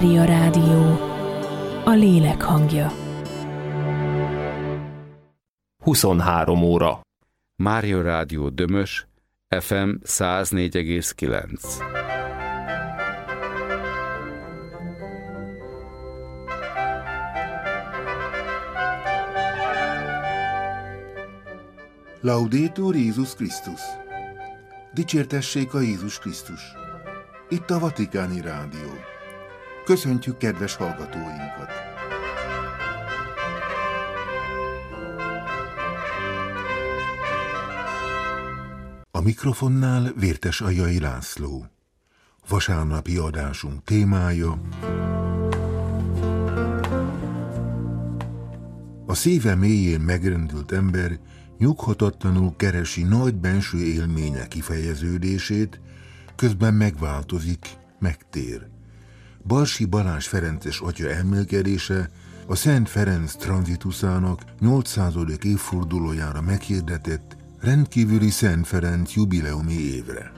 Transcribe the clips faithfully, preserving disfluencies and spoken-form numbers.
Mária Rádió, a lélek hangja. huszonhárom óra. Mária Rádió Dömös, ef em száz négy egész kilenc. Laudetur Jézus Krisztus! Dicsértessék a Jézus Krisztus! Itt a Vatikáni Rádió. Köszöntjük kedves hallgatóinkat! A mikrofonnál Vértes Ajai László. Vasárnapi adásunk témája: a szíve mélyén megrendült ember nyughatatlanul keresi nagy benső élménye kifejeződését, közben megváltozik, megtér. Barsi Balázs ferences atya elmélkedése a Szent Ferenc tranzituszának nyolcszázadik évfordulójára meghirdetett rendkívüli Szent Ferenc jubileumi évre.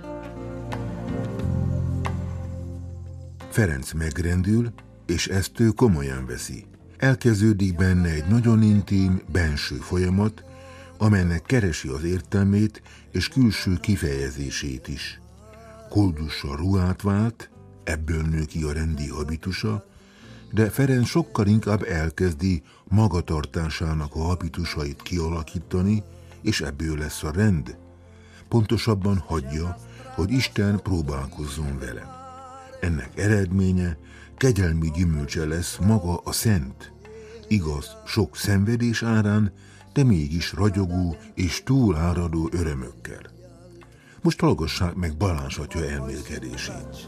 Ferenc megrendül, és ezt ő komolyan veszi. Elkezdődik benne egy nagyon intim, benső folyamat, amelynek keresi az értelmét és külső kifejezését is. Koldussal ruhát vált, ebből nő ki a rendi habitusa, de Ferenc sokkal inkább elkezdi magatartásának a habitusait kialakítani, és ebből lesz a rend. Pontosabban hagyja, hogy Isten próbálkozzon vele. Ennek eredménye, kegyelmi gyümölcse lesz maga a szent. Igaz, sok szenvedés árán, de mégis ragyogó és túláradó örömökkel. Most hallgassák meg Balázs atya elmélkedését.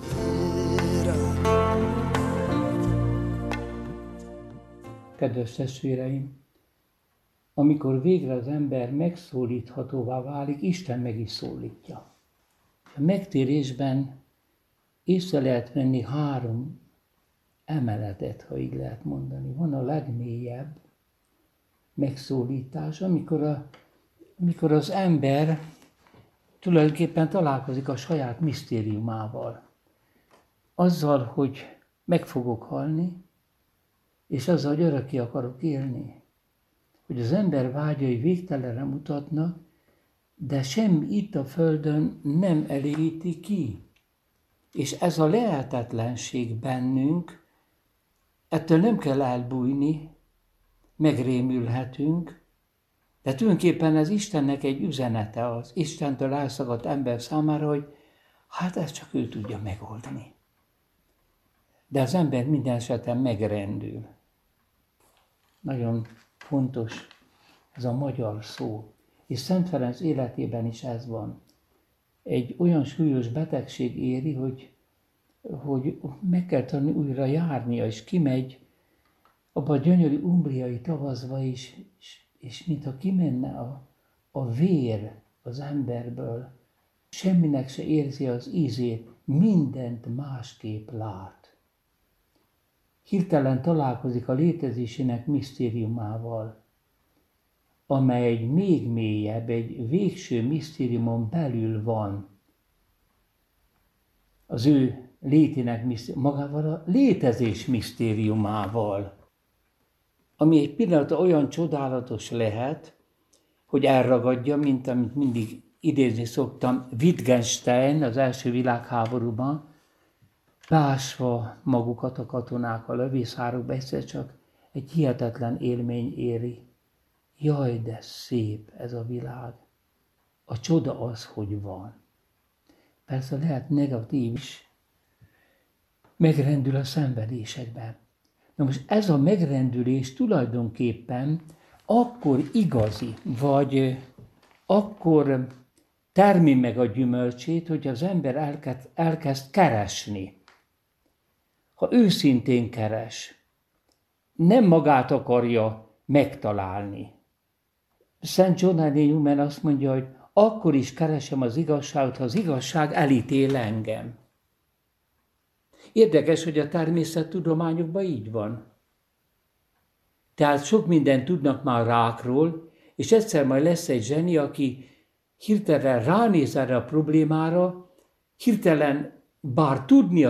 Kedves testvéreim, amikor végre az ember megszólíthatóvá válik, Isten meg is szólítja. A megtérésben észre lehet venni három emeletet, ha így lehet mondani. Van a legmélyebb megszólítás, amikor, a, amikor az ember tulajdonképpen találkozik a saját misztériumával. Azzal, hogy meg fogok halni, és azzal, hogy örökké akarok élni. Hogy az ember vágyai végtelenre mutatnak, de semmi itt a földön nem elégíti ki. És ez a lehetetlenség bennünk, ettől nem kell elbújni, megrémülhetünk, de tulajdonképpen ez Istennek egy üzenete, az Istentől elszakadt ember számára, hogy hát ezt csak ő tudja megoldani. De az ember minden esetben megrendül. Nagyon fontos ez a magyar szó, és Szent Ferenc életében is ez van. Egy olyan súlyos betegség éri, hogy, hogy meg kell tanulni újra járnia, és kimegy abba a gyönyörű umbriai tavaszba is, és, és mintha kimenne a, a vér az emberből, semminek se érzi az ízét, mindent másképp lát. Hirtelen találkozik a létezésének misztériumával, amely egy még mélyebb, egy végső misztériumon belül van. Az ő létének misztériumával, magával a létezés misztériumával, ami egy pillanatra olyan csodálatos lehet, hogy elragadja, mint amit mindig idézni szoktam, Wittgenstein az első világháborúban, beásva magukat a katonák a lövészárokba, egyszer csak egy hihetetlen élmény éri. Jaj, de szép ez a világ. A csoda az, hogy van. Persze lehet negatív is. Megrendül a szenvedésekben. Na most ez a megrendülés tulajdonképpen akkor igazi, vagy akkor termi meg a gyümölcsét, hogy az ember elkezd, elkezd keresni. Ha őszintén keres, nem magát akarja megtalálni. Szent John Newman azt mondja, hogy akkor is keresem az igazságot, ha az igazság elítél engem. Érdekes, hogy a természettudományokban így van. Tehát sok mindent tudnak már rákról, és egyszer majd lesz egy zseni, aki hirtelen ránéz erre a problémára, hirtelen bár tudnia